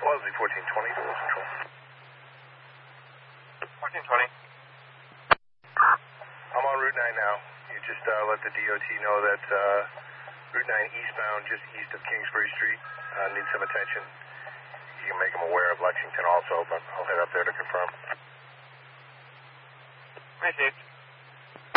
Wellesley 1420, full control. 1420. I'm on Route 9 now. You just let the DOT know that Route 9 eastbound, just east of Kingsbury Street, needs some attention. You can make them aware of Lexington also, but I'll head up there to confirm. Received.